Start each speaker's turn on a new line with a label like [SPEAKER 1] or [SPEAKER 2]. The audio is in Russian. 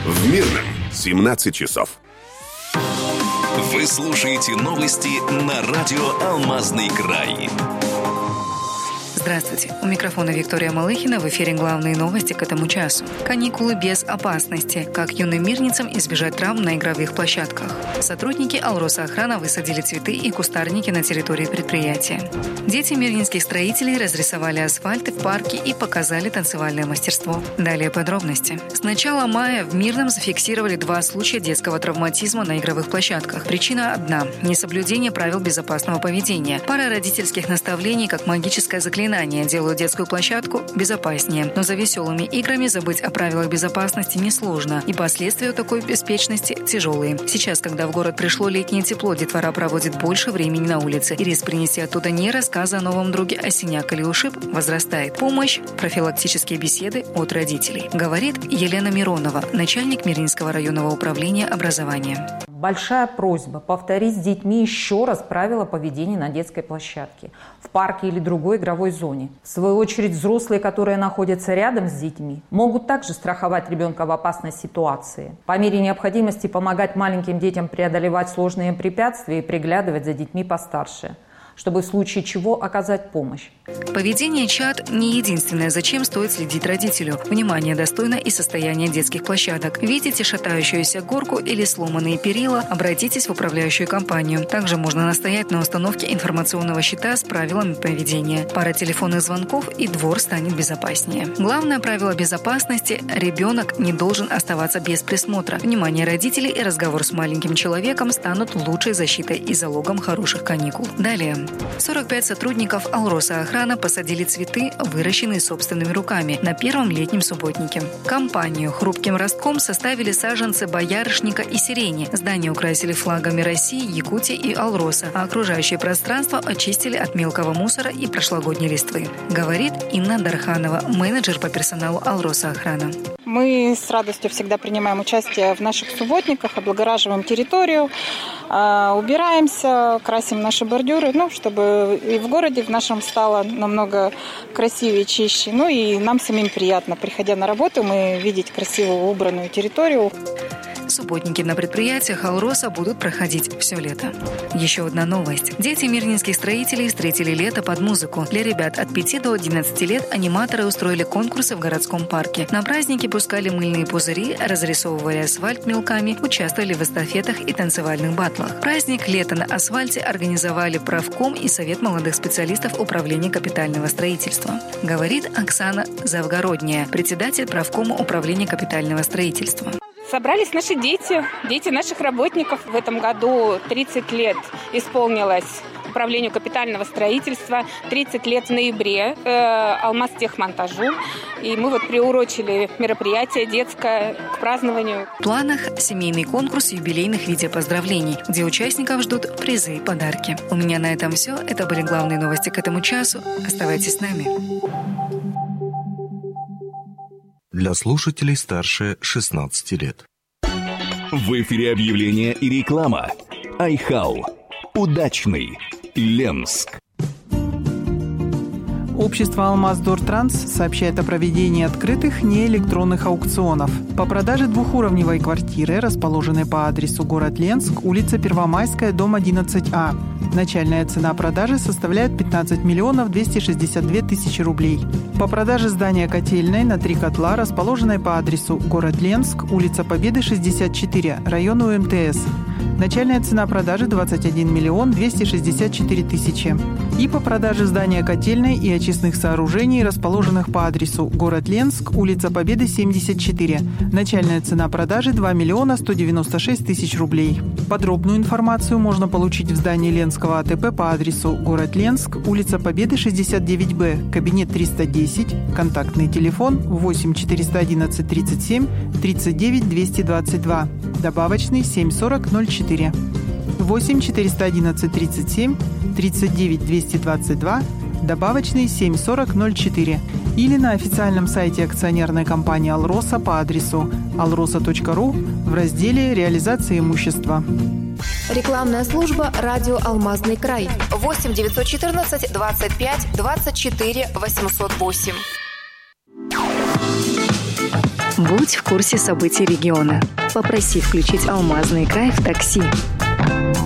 [SPEAKER 1] В Мирном 17 часов.
[SPEAKER 2] Вы слушаете новости на радио «Алмазный край».
[SPEAKER 3] Здравствуйте. У микрофона Виктория Малыхина. В эфире главные новости к этому часу. Каникулы без опасности. Как юным мирницам избежать травм на игровых площадках. Сотрудники Алросохрана высадили цветы и кустарники на территории предприятия. Дети мирнинских строителей разрисовали асфальт в парке и показали танцевальное мастерство. Далее подробности. С начала мая в Мирном зафиксировали 2 случая детского травматизма на игровых площадках. Причина одна – несоблюдение правил безопасного поведения. Пара родительских наставлений, как магическое заклинание, делают детскую площадку безопаснее. Но за веселыми играми забыть о правилах безопасности несложно, и последствия такой беспечности тяжелые. Сейчас, когда в город пришло летнее тепло, детвора проводит больше времени на улице, и риск принести оттуда не рассказы о новом друге, а синяк или ушиб возрастает. Помощь – профилактические беседы от родителей, говорит Елена Миронова, начальник Мирнинского районного управления образования.
[SPEAKER 4] Большая просьба повторить с детьми еще раз правила поведения на детской площадке, в парке или другой игровой зоне. В свою очередь, взрослые, которые находятся рядом с детьми, могут также страховать ребенка в опасной ситуации. По мере необходимости помогать маленьким детям преодолевать сложные препятствия и приглядывать за детьми постарше, чтобы в случае чего оказать помощь.
[SPEAKER 3] Поведение чад не единственное, зачем стоит следить родителю. Внимание достойно и состояние детских площадок. Видите шатающуюся горку или сломанные перила, обратитесь в управляющую компанию. Также можно настоять на установке информационного щита с правилами поведения. Пара телефонных звонков, и двор станет безопаснее. Главное правило безопасности – ребенок не должен оставаться без присмотра. Внимание родителей и разговор с маленьким человеком станут лучшей защитой и залогом хороших каникул. Далее. 45 сотрудников Алросохрана посадили цветы, выращенные собственными руками, на первом летнем субботнике. Компанию хрупким ростком составили саженцы боярышника и сирени. Здание украсили флагами России, Якутии и Алроса, а окружающее пространство очистили от мелкого мусора и прошлогодней листвы. Говорит Инна Дарханова, менеджер по персоналу Алросохрана.
[SPEAKER 5] Мы с радостью всегда принимаем участие в наших субботниках, облагораживаем территорию, убираемся, красим наши бордюры, чтобы и в городе в нашем стало намного красивее, чище. И нам самим приятно, приходя на работу, мы видеть красиво убранную территорию.
[SPEAKER 3] Субботники на предприятиях Алроса будут проходить все лето. Еще одна новость. Дети мирнинских строителей встретили лето под музыку. Для ребят от 5 до 11 лет аниматоры устроили конкурсы в городском парке. На праздники пускали мыльные пузыри, разрисовывали асфальт мелками, участвовали в эстафетах и танцевальных баттлах. Праздник «Лето на асфальте» организовали правком и Совет молодых специалистов Управления капитального строительства. Говорит Оксана Завгородняя, председатель правкома Управления капитального строительства.
[SPEAKER 5] Собрались наши дети наших работников. В этом году 30 лет исполнилось Управлению капитального строительства, 30 лет в ноябре Алмазтехмонтажу. И мы приурочили мероприятие детское к празднованию.
[SPEAKER 3] В планах семейный конкурс юбилейных видеопоздравлений, где участников ждут призы и подарки. У меня на этом все. Это были главные новости к этому часу. Оставайтесь с нами.
[SPEAKER 6] Для слушателей старше 16 лет.
[SPEAKER 2] В эфире объявления и реклама. Айхал. Удачный. Ленск.
[SPEAKER 7] Общество «Алмаздортранс» сообщает о проведении открытых неэлектронных аукционов по продаже двухуровневой квартиры, расположенной по адресу город Ленск, улица Первомайская, дом 11А. Начальная цена продажи составляет 15 миллионов 262 тысячи рублей. По продаже здания котельной на 3 котла, расположенной по адресу город Ленск, улица Победы, 64, район УМТС. Начальная цена продажи 21 миллион 264 тысячи. И по продаже здания котельной и очистных сооружений, расположенных по адресу город Ленск, улица Победы, 74. Начальная цена продажи 2 миллиона 196 тысяч рублей. Подробную информацию можно получить в здании Ленского АТП по адресу город Ленск, улица Победы, 69Б, кабинет 310, контактный телефон 8 411 37 39 222, добавочный 740 04. 8 411 37 39 222, добавочный 740 04. Или на официальном сайте акционерной компании «Алроса» по адресу alrosa.ru в разделе «Реализация имущества».
[SPEAKER 8] Рекламная служба «Радио Алмазный край». 8 914 25 24 808.
[SPEAKER 3] Будь в курсе событий региона. Попроси включить «Алмазный край» в такси.